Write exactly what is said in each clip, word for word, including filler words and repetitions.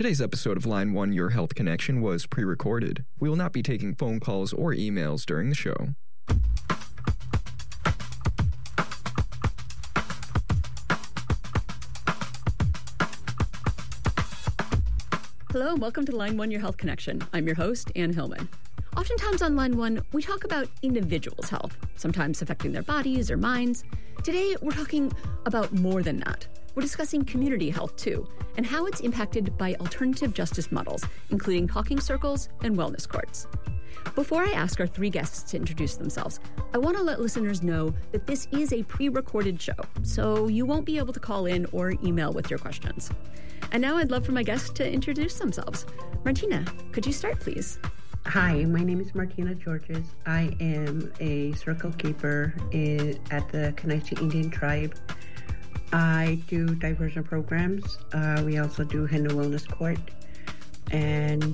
Today's episode of Line one Your Health Connection was pre-recorded. We will not be taking phone calls or emails during the show. Hello and welcome to Line one Your Health Connection. I'm your host, Ann Hillman. Oftentimes on Line one, we talk about individuals' health, sometimes affecting their bodies or minds. Today, we're talking about more than that. We're discussing community health, too, and how it's impacted by alternative justice models, including talking circles and wellness courts. Before I ask our three guests to introduce themselves, I want to let listeners know that this is a pre-recorded show, so you won't be able to call in or email with your questions. And now I'd love for my guests to introduce themselves. Martina, could you start, please? Hi, my name is Martina Georges. I am a circle keeper in, at the Comanche Indian Tribe. I do diversion programs. Uh, we also do Hindu Wellness Court. And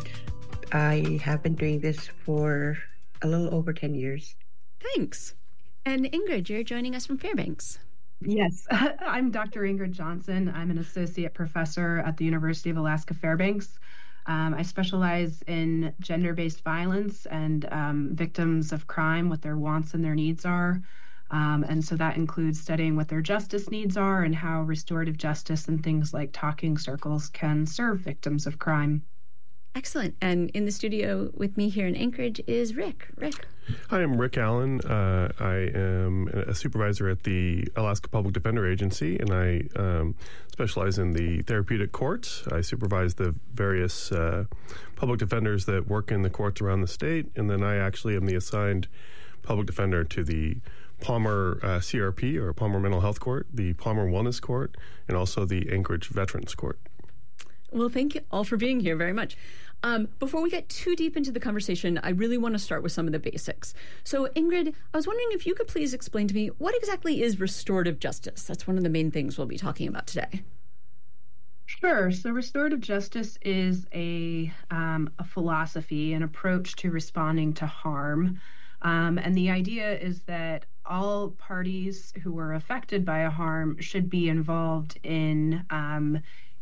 I have been doing this for a little over ten years. Thanks. And Ingrid, you're joining us from Fairbanks. Yes, I'm Doctor Ingrid Johnson. I'm an associate professor at the University of Alaska Fairbanks. Um, I specialize in gender-based violence and um, victims of crime, what their wants and their needs are. Um, and so that includes studying what their justice needs are and how restorative justice and things like talking circles can serve victims of crime. Excellent. And in the studio with me here in Anchorage is Rick. Rick. Hi, I'm Rick Allen. Uh, I am a supervisor at the Alaska Public Defender Agency, and I um, specialize in the therapeutic courts. I supervise the various uh, public defenders that work in the courts around the state, and then I actually am the assigned public defender to the Palmer uh, C R P, or Palmer Mental Health Court, the Palmer Wellness Court, and also the Anchorage Veterans Court. Well, thank you all for being here very much. Um, before we get too deep into the conversation, I really want to start with some of the basics. So, Ingrid, I was wondering if you could please explain to me what exactly is restorative justice. That's one of the main things we'll be talking about today. Sure. So restorative justice is a, um, a philosophy, an approach to responding to harm. Um, and the idea is that all parties who were affected by a harm should be involved in um,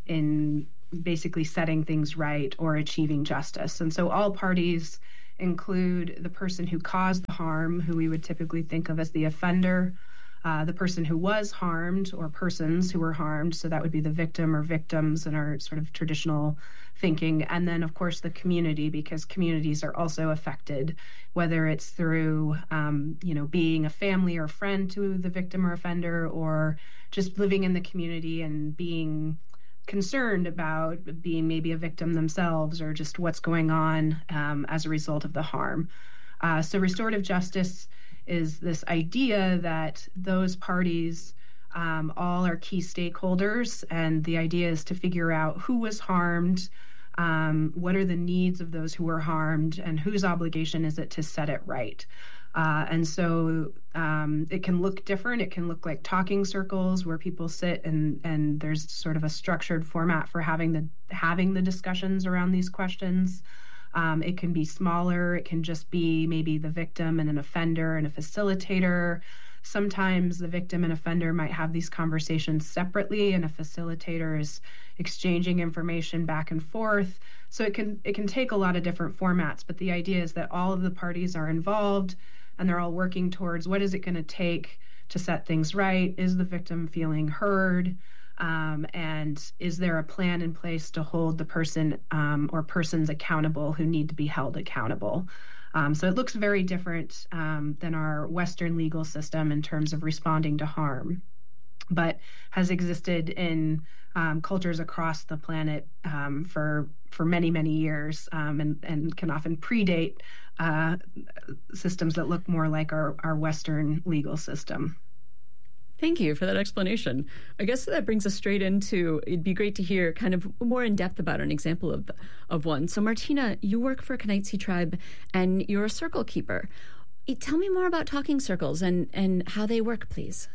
in basically setting things right or achieving justice. And so all parties include the person who caused the harm, who we would typically think of as the offender, uh, the person who was harmed, or persons who were harmed. So that would be the victim or victims in our sort of traditional thinking. And then, of course, the community, because communities are also affected, whether it's through, um, you know, being a family or friend to the victim or offender, or just living in the community and being concerned about being maybe a victim themselves, or just what's going on um, as a result of the harm. Uh, so restorative justice is this idea that those parties um, all are key stakeholders, and the idea is to figure out who was harmed, um, what are the needs of those who were harmed, and whose obligation is it to set it right. Uh, and so um, it can look different. It can look like talking circles where people sit and, and there's sort of a structured format for having the having the discussions around these questions. Um, it can be smaller. It can just be maybe the victim and an offender and a facilitator. Sometimes the victim and offender might have these conversations separately, and a facilitator is exchanging information back and forth. So it can it can take a lot of different formats, but the idea is that all of the parties are involved, and they're all working towards what is it going to take to set things right? Is the victim feeling heard? Um, and is there a plan in place to hold the person um, or persons accountable who need to be held accountable? Um, so it looks very different um, than our Western legal system in terms of responding to harm, but has existed in um, cultures across the planet um, for for many, many years, um, and, and can often predate uh, systems that look more like our, our Western legal system. Thank you for that explanation. I guess that brings us straight into, it'd be great to hear kind of more in depth about an example of the, of one. So Martina, you work for Comanche Tribe and you're a circle keeper. Tell me more about talking circles and, and how they work, please.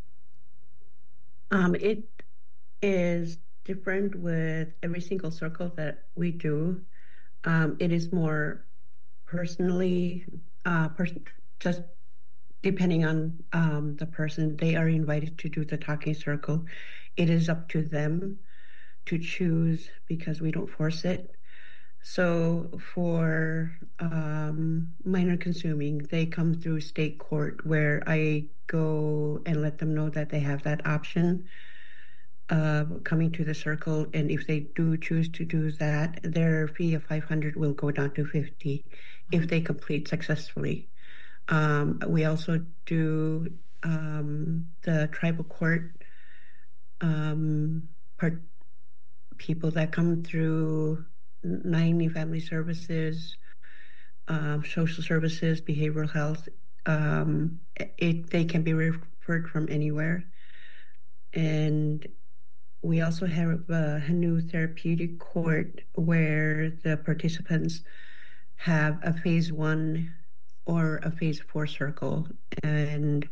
Um, it is different with every single circle that we do. Um, it is more personally, uh, pers- just depending on um, the person, they are invited to do the talking circle. It is up to them to choose because we don't force it. So for um, minor consuming, they come through state court where I go and let them know that they have that option of coming to the circle. And if they do choose to do that, their fee of five hundred will go down to fifty if they complete successfully. Um, we also do um, the tribal court um, part, people that come through ninety family services, um, social services, behavioral health. Um, it, they can be referred from anywhere. And we also have a new therapeutic court where the participants have a phase one or a phase four circle. And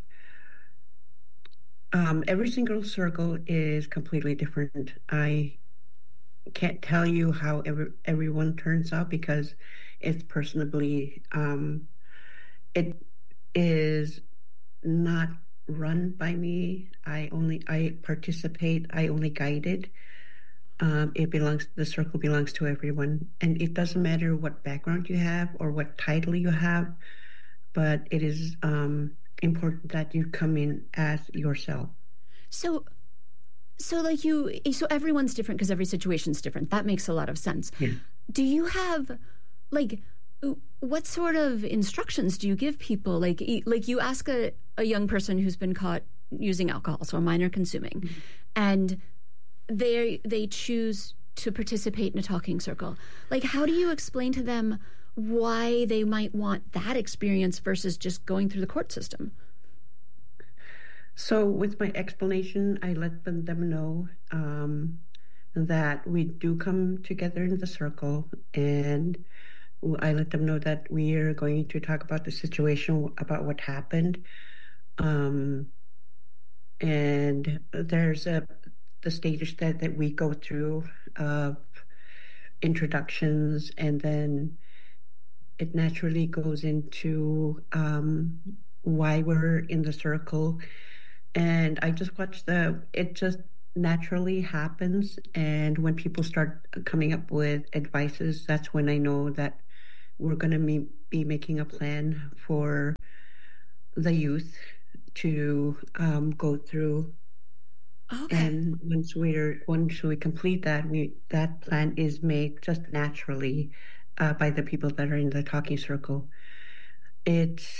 um, every single circle is completely different. I can't tell you how every, everyone turns out because it's personally, um, it is not run by me. I only, I participate, I only guide it. Um, it belongs, the circle belongs to everyone. And it doesn't matter what background you have or what title you have, but it is um, important that you come in as yourself. So, so like you, so everyone's different because every situation's different. That makes a lot of sense. Yeah. Do you have, like, what sort of instructions do you give people? Like, like you ask a, a young person who's been caught using alcohol, so a minor consuming, mm-hmm. and they they choose to participate in a talking circle. Like, how do you explain to them why they might want that experience versus just going through the court system? So with my explanation, I let them, them know um, that we do come together in the circle, and I let them know that we are going to talk about the situation, about what happened. Um, and there's a the stages that, that we go through of introductions, and then it naturally goes into um, why we're in the circle. And I just watch the, it just naturally happens. And when people start coming up with advices, that's when I know that we're going to be, be making a plan for the youth to um, go through. Okay. And once we're once we complete that, we that plan is made just naturally uh, by the people that are in the talking circle. It's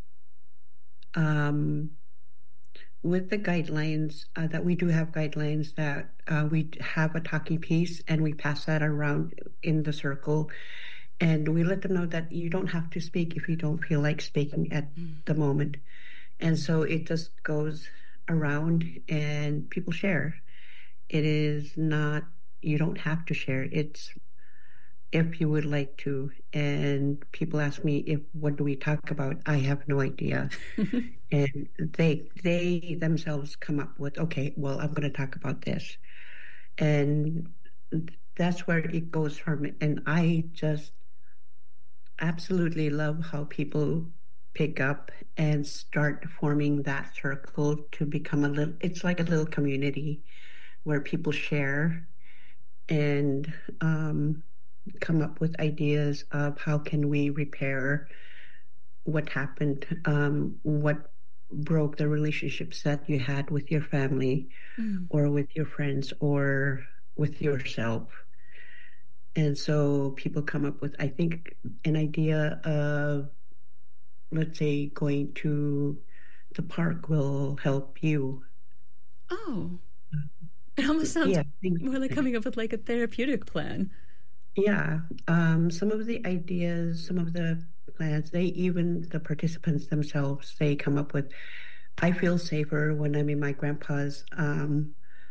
um, with the guidelines uh, that we do have guidelines that uh, we have a talking piece and we pass that around in the circle, and we let them know that you don't have to speak if you don't feel like speaking at mm. the moment, and so it just goes around and people share. It is not, you don't have to share. It's if you would like to. And people ask me, if what do we talk about? I have no idea. And they they themselves come up with, okay, well, I'm going to talk about this. And that's where it goes from. And I just absolutely love how people pick up and start forming that circle to become a little, it's like a little community where people share and um, come up with ideas of how can we repair what happened, um, what broke the relationships that you had with your family mm. or with your friends or with yourself. And so people come up with, I think, an idea of, let's say, going to the park will help you. Oh, it almost sounds yeah, more like coming up with like a therapeutic plan. Yeah. Um, some of the ideas, some of the plans, they even, the participants themselves, they come up with, I feel safer when I'm in my grandpa's um,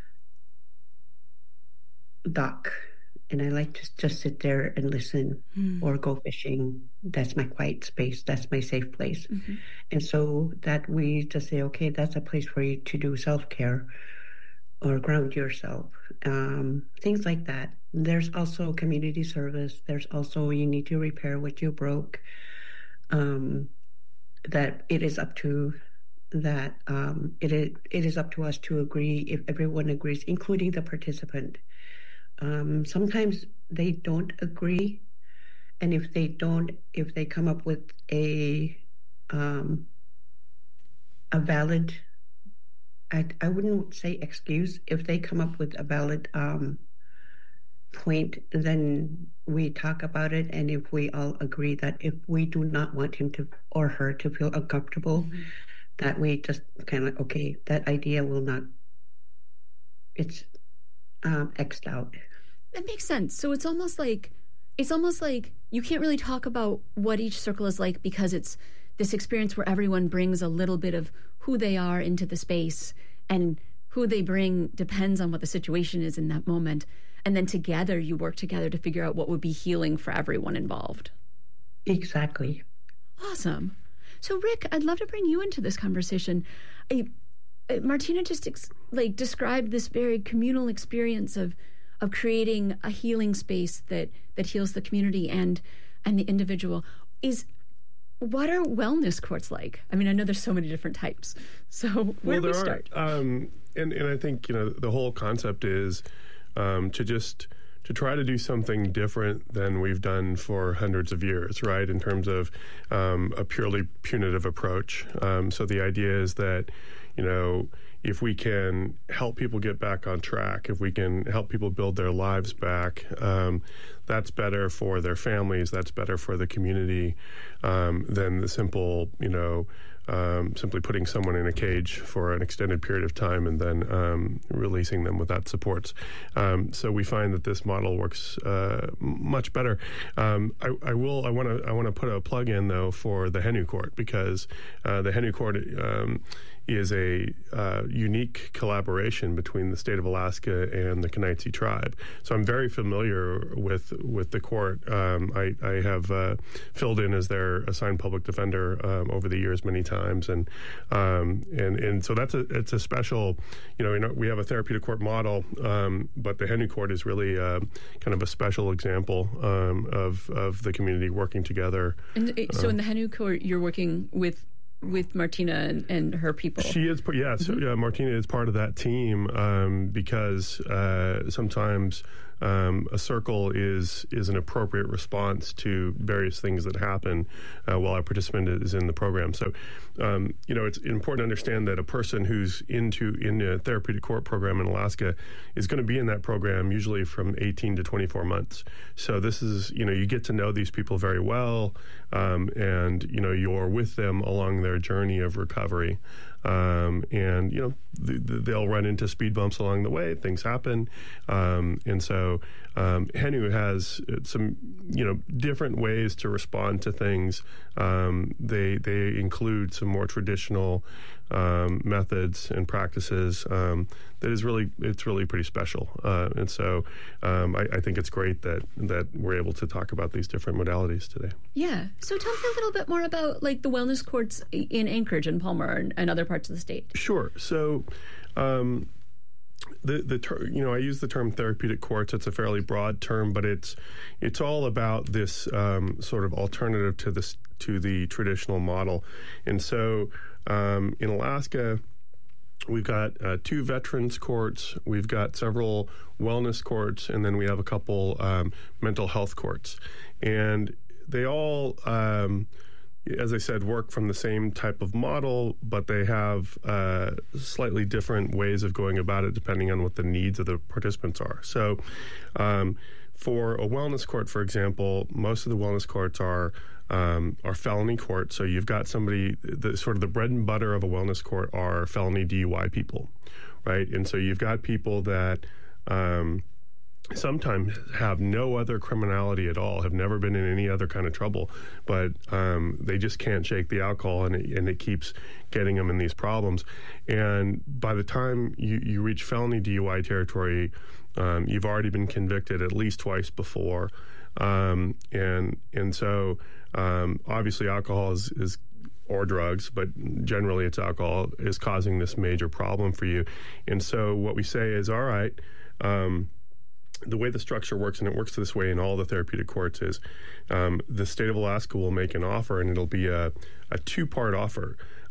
dock. And I like to just sit there and listen mm. or go fishing. That's my quiet space. That's my safe place. Mm-hmm. And so that we just say, okay, that's a place for you to do self-care or ground yourself. Um, things like that. There's also community service. There's also you need to repair what you broke. Um, that it is up to that. Um, it is, it is up to us to agree if everyone agrees, including the participant. Um, sometimes they don't agree, and if they don't, if they come up with a um, a valid, I, I wouldn't say excuse. If they come up with a valid um, point, then we talk about it, and if we all agree that if we do not want him to or her to feel uncomfortable, mm-hmm. that we just kind of, okay, that idea will not, it's um, X'd out. That makes sense. So it's almost like, it's almost like you can't really talk about what each circle is like because it's this experience where everyone brings a little bit of who they are into the space, and who they bring depends on what the situation is in that moment. And then together you work together to figure out what would be healing for everyone involved. Exactly. Awesome. So Rick, I'd love to bring you into this conversation. I, I, Martina just ex, like described this very communal experience of of creating a healing space that that heals the community and and the individual. Is what are wellness courts like? I mean, I know there's so many different types. So where well, do we there start? Are, um, and and I think you know the whole concept is um, to just to try to do something different than we've done for hundreds of years, right? In terms of um, a purely punitive approach. Um, so the idea is that you know. If we can help people get back on track, if we can help people build their lives back, um, that's better for their families, that's better for the community um, than the simple, you know, um, simply putting someone in a cage for an extended period of time and then um, releasing them without supports. Um, so we find that this model works uh, much better. Um, I, I will. I want to. I want to put a plug in though for the Henu Court because uh, the Henu Court. Um, is a uh, unique collaboration between the state of Alaska and the Kenaitze tribe. So I'm very familiar with with the court. Um, I, I have uh, filled in as their assigned public defender um, over the years many times, and um, and and so that's a it's a special. You know, you know we have a therapeutic court model, um, but the Henu Court is really uh, kind of a special example um, of of the community working together. And so, uh, in the Henu Court, you're working with. with Martina and, and her people. She is, yeah, so, mm-hmm. yeah, Martina is part of that team um, because uh, sometimes um, a circle is is an appropriate response to various things that happen uh, while a participant is in the program. So, um, you know, it's important to understand that a person who's into in a therapeutic court program in Alaska is going to be in that program usually from eighteen to twenty-four months. So this is, you know, you get to know these people very well, um, and, you know, you're with them along their journey of recovery. Um, and, you know, th- th- they'll run into speed bumps along the way. Things happen. Um, and so um, Henu has some, you know, different ways to respond to things. Um, they they include some more traditional um, methods and practices um, that is really, it's really pretty special. Uh, and so um, I, I think it's great that, that we're able to talk about these different modalities today. Yeah. So tell me a little bit more about like the wellness courts in Anchorage and Palmer and, and other parts of the state. Sure. So um, the the ter- you know I use the term therapeutic courts. It's a fairly broad term, but it's it's all about this um, sort of alternative to this to the traditional model. And so um, in Alaska, we've got uh, two veterans courts, we've got several wellness courts, and then we have a couple um, mental health courts, and they all. Um, As I said, work from the same type of model, but they have uh, slightly different ways of going about it depending on what the needs of the participants are. So um, for a wellness court, for example, most of the wellness courts are um, are felony courts. So you've got somebody, the sort of the bread and butter of a wellness court are felony D U I people, right? And so you've got people that um, sometimes have no other criminality at all, have never been in any other kind of trouble, but um, they just can't shake the alcohol, and it, and it keeps getting them in these problems. And by the time you, you reach felony D U I territory, um, you've already been convicted at least twice before. Um, and and so um, obviously alcohol is, is or drugs, but generally it's alcohol, is causing this major problem for you. And so what we say is, all right, um, the way the structure works, and it works this way in all the therapeutic courts, is um, the state of Alaska will make an offer, and it'll be a, a two-part offer.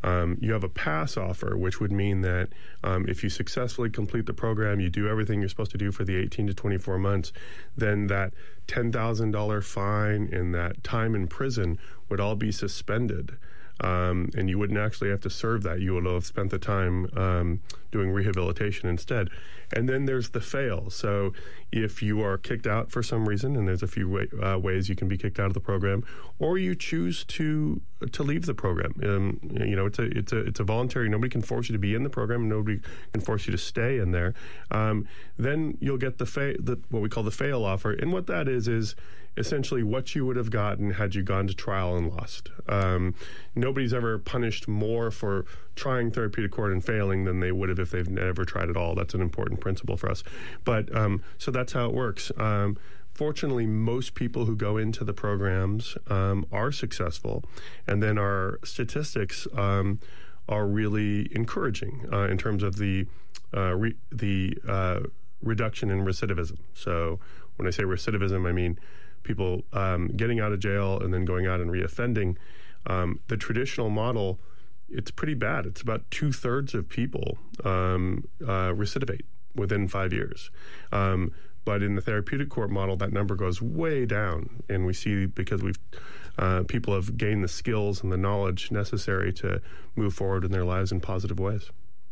Um, you have a pass offer, which would mean that um, if you successfully complete the program, you do everything you're supposed to do for the eighteen to twenty-four months, then that ten thousand dollars fine and that time in prison would all be suspended. Um, and you wouldn't actually have to serve that. You would have spent the time um, doing rehabilitation instead. And then there's the fail. So if you are kicked out for some reason, and there's a few way, uh, ways you can be kicked out of the program, or you choose to to leave the program. Um, you know, it's a it's a it's a voluntary. Nobody can force you to be in the program. And nobody can force you to stay in there. Um, then you'll get the, fa- the what we call the fail offer, and what that is is essentially what you would have gotten had you gone to trial and lost. Um, nobody's ever punished more for trying therapeutic court and failing than they would have if they've never tried at all. That's an important principle for us. But um, so that's how it works. Um, fortunately, most people who go into the programs um, are successful, and then our statistics um, are really encouraging uh, in terms of the uh, re- the uh, reduction in recidivism. So when I say recidivism, I mean people um, getting out of jail and then going out and reoffending. Um, the traditional model, it's pretty bad. It's about two-thirds of people um, uh, recidivate within five years. Um, but in the therapeutic court model, that number goes way down. And we see because we've uh, people have gained the skills and the knowledge necessary to move forward in their lives in positive ways.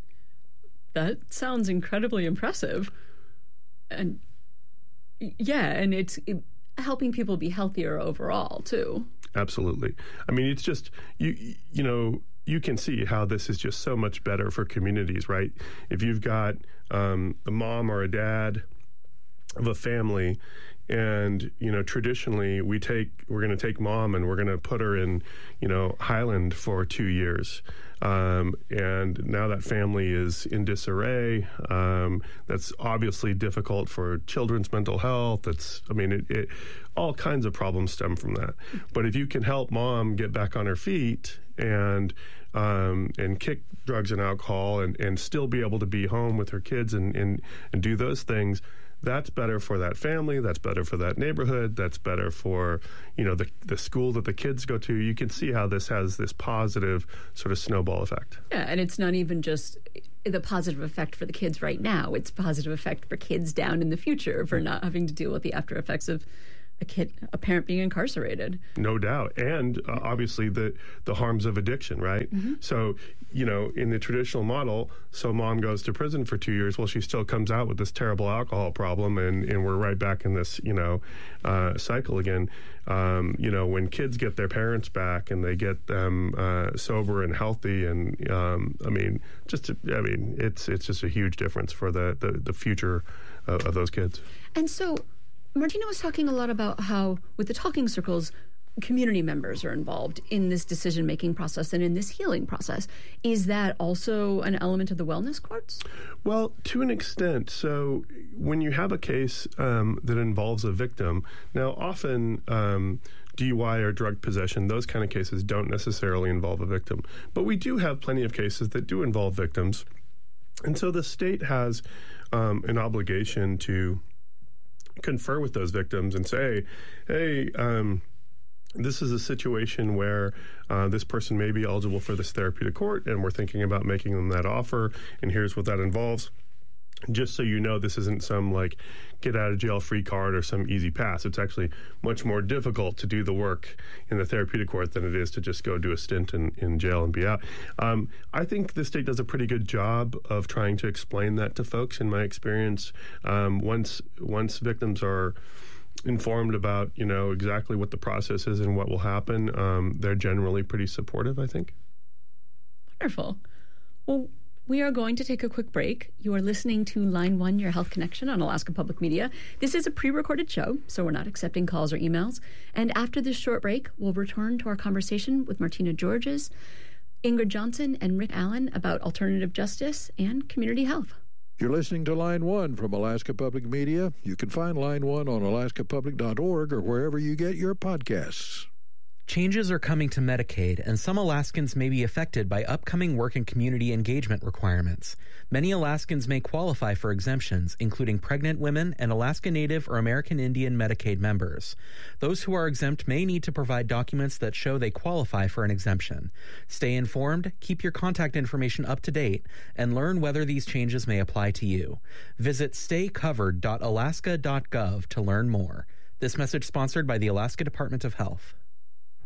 That sounds incredibly impressive. And yeah, and it's it, helping people be healthier overall, too. Absolutely. I mean, it's just, you you know, you can see how this is just so much better for communities, right? If you've got um, a mom or a dad of a family, and, you know, traditionally we take, we're going to take mom and we're going to put her in, you know, Highland for two years. Um, and now that family is in disarray. Um, that's obviously difficult for children's mental health. It's, I mean, it, it, all kinds of problems stem from that. But if you can help mom get back on her feet and um, and kick drugs and alcohol and, and still be able to be home with her kids and, and, and do those things, that's better for that family. That's better for that neighborhood. That's better for, you know, the the school that the kids go to. You can see how this has this positive sort of snowball effect. Yeah, and it's not even just the positive effect for the kids right now. It's positive effect for kids down in the future for not having to deal with the after effects of a kid, a parent being incarcerated. No doubt. And uh, obviously the, the harms of addiction, right? Mm-hmm. So, you know, in the traditional model, so mom goes to prison for two years. Well, she still comes out with this terrible alcohol problem, and, and we're right back in this, you know, uh, cycle again. Um, you know, when kids get their parents back and they get them uh, sober and healthy, and um, I mean, just, to, I mean, it's it's just a huge difference for the, the, the future of, of those kids. And so Martina was talking a lot about how, with the talking circles, community members are involved in this decision-making process and in this healing process. Is that also an element of the wellness courts? Well, to an extent. So when you have a case um, that involves a victim, now often um, D U I or drug possession, those kind of cases don't necessarily involve a victim. But we do have plenty of cases that do involve victims. And so the state has um, an obligation to confer with those victims and say, hey, um, this is a situation where uh, this person may be eligible for this therapeutic court, and we're thinking about making them that offer, and here's what that involves. Just so you know, this isn't some, like, get-out-of-jail-free card or some easy pass. It's actually much more difficult to do the work in the therapeutic court than it is to just go do a stint in, in jail and be out. Um, I think the state does a pretty good job of trying to explain that to folks, in my experience. Um, once once victims are informed about, you know, exactly what the process is and what will happen, um, they're generally pretty supportive, I think. Wonderful. Well, we are going to take a quick break. You are listening to Line One, Your Health Connection on Alaska Public Media. This is a pre-recorded show, so we're not accepting calls or emails. And after this short break, we'll return to our conversation with Martina Georges, Ingrid Johnson, and Rick Allen about alternative justice and community health. You're listening to Line One from Alaska Public Media. You can find Line One on alaska public dot org or wherever you get your podcasts. Changes are coming to Medicaid, and some Alaskans may be affected by upcoming work and community engagement requirements. Many Alaskans may qualify for exemptions, including pregnant women and Alaska Native or American Indian Medicaid members. Those who are exempt may need to provide documents that show they qualify for an exemption. Stay informed, keep your contact information up to date, and learn whether these changes may apply to you. Visit stay covered dot alaska dot gov to learn more. This message sponsored by the Alaska Department of Health.